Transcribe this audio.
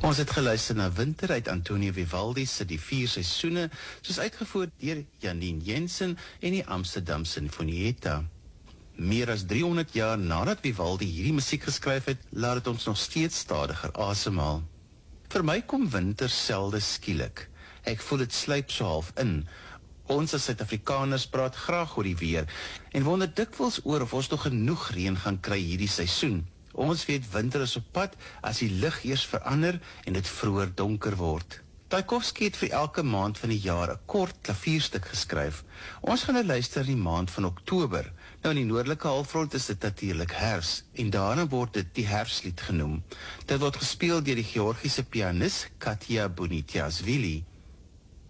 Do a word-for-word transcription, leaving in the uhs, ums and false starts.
Ons het geluister na Winter uit Antonio Vivaldi se Die Vier Seisoene, soos uitgevoer deur Janine Jensen en die Amsterdam Sinfonietta. Meer as driehonderd jaar nadat Vivaldi hierdie musiek geskryf het, laat dit ons nog steeds stadiger asemhaal. Vir my kom winter selde skielik. Ek voel dit sluip so half in. Ons as Suid-Afrikaners praat graag oor die weer en wonder dikwels oor of ons nog genoeg reën gaan kry hierdie seisoen. Ons weet winter is op pad as die lig eers verander en dit vroeër donker word. Tchaikovsky het vir elke maand van die jaar 'n kort klavierstuk geskryf. Ons gaan nou luister in die maand van Oktober. Nou in die noordelike halfrond is dit natuurlik herfs en daarna word dit die herfslied genoem. Dit word gespeel deur die Georgiese pianis Katja Bunitiashvili.